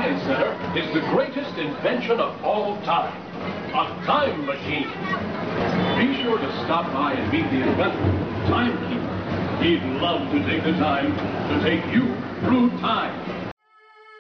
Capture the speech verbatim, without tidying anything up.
Science Center is the greatest invention of all time, a time machine. Be sure to stop by and meet the inventor, Timekeeper. He'd love to take the time to take you through time.